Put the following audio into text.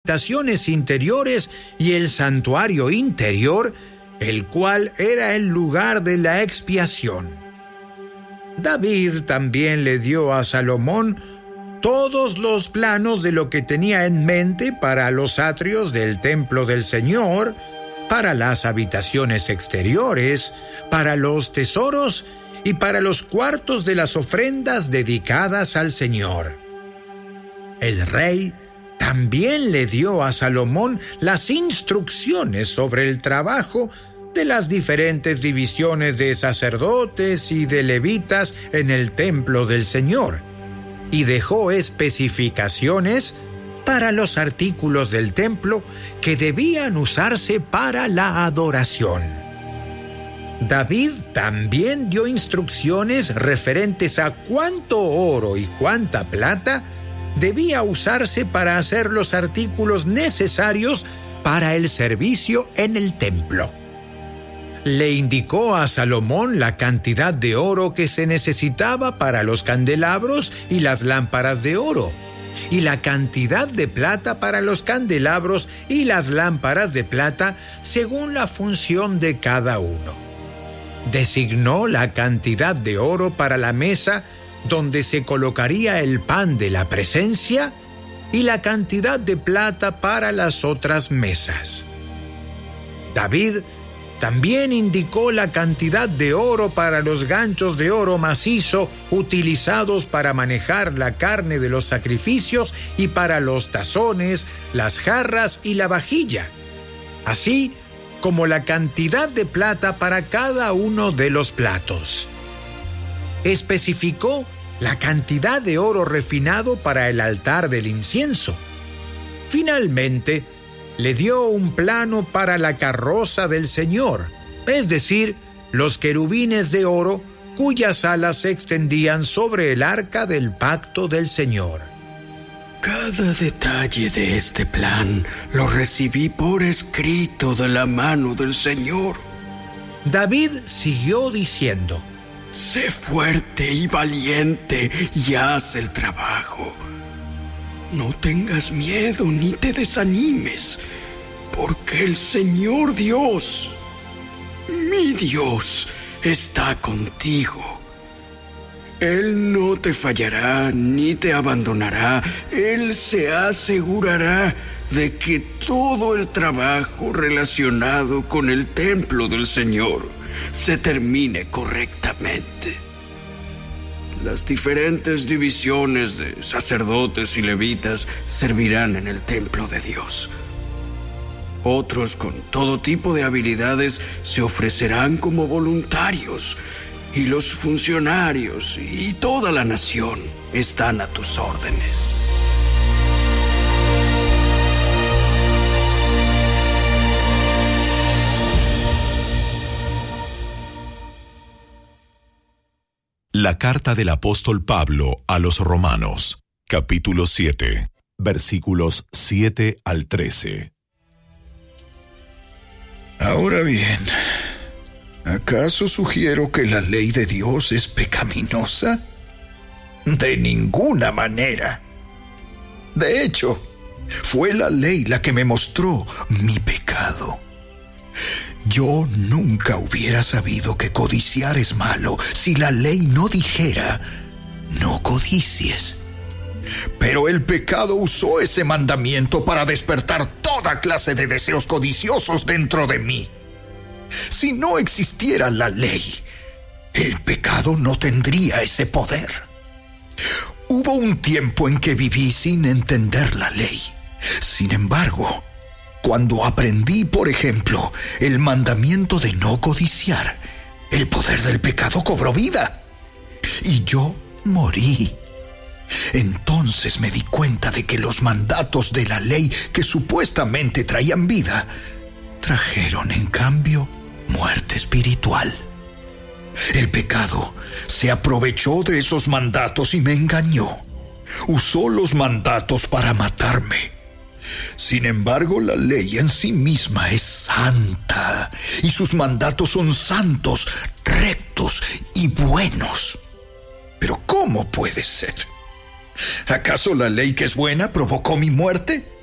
habitaciones interiores y el santuario interior, el cual era el lugar de la expiación. David también le dio a Salomón todos los planos de lo que tenía en mente para los atrios del templo del Señor, para las habitaciones exteriores, para los tesoros y para los cuartos de las ofrendas dedicadas al Señor. El rey también le dio a Salomón las instrucciones sobre el trabajo de las diferentes divisiones de sacerdotes y de levitas en el templo del Señor, y dejó especificaciones para los artículos del templo que debían usarse para la adoración. David también dio instrucciones referentes a cuánto oro y cuánta plata debía usarse para hacer los artículos necesarios para el servicio en el templo. Le indicó a Salomón la cantidad de oro que se necesitaba para los candelabros y las lámparas de oro, y la cantidad de plata para los candelabros y las lámparas de plata según la función de cada uno. Designó la cantidad de oro para la mesa donde se colocaría el pan de la presencia y la cantidad de plata para las otras mesas. David también indicó la cantidad de oro para los ganchos de oro macizo utilizados para manejar la carne de los sacrificios y para los tazones, las jarras y la vajilla, así como la cantidad de plata para cada uno de los platos. Especificó la cantidad de oro refinado para el altar del incienso. Finalmente, le dio un plano para la carroza del Señor, es decir, los querubines de oro cuyas alas se extendían sobre el arca del pacto del Señor. Cada detalle de este plan lo recibí por escrito de la mano del Señor. David siguió diciendo: Sé fuerte y valiente y haz el trabajo. No tengas miedo ni te desanimes, porque el Señor Dios, mi Dios, está contigo. Él no te fallará ni te abandonará. Él se asegurará de que todo el trabajo relacionado con el templo del Señor se termine correctamente. Las diferentes divisiones de sacerdotes y levitas servirán en el templo de Dios. Otros con todo tipo de habilidades se ofrecerán como voluntarios, y los funcionarios y toda la nación están a tus órdenes. La carta del apóstol Pablo a los Romanos, capítulo 7, versículos 7 al 13. Ahora bien, ¿acaso sugiero que la ley de Dios es pecaminosa? De ninguna manera. De hecho, fue la ley la que me mostró mi pecado. Yo nunca hubiera sabido que codiciar es malo si la ley no dijera, no codicies. Pero el pecado usó ese mandamiento para despertar toda clase de deseos codiciosos dentro de mí. Si no existiera la ley, el pecado no tendría ese poder. Hubo un tiempo en que viví sin entender la ley. Sin embargo, cuando aprendí, por ejemplo, el mandamiento de no codiciar, el poder del pecado cobró vida y yo morí. Entonces me di cuenta de que los mandatos de la ley que supuestamente traían vida, trajeron en cambio muerte espiritual. El pecado se aprovechó de esos mandatos y me engañó. Usó los mandatos para matarme. Sin embargo, la ley en sí misma es santa y sus mandatos son santos, rectos y buenos. Pero ¿cómo puede ser? ¿Acaso la ley que es buena provocó mi muerte?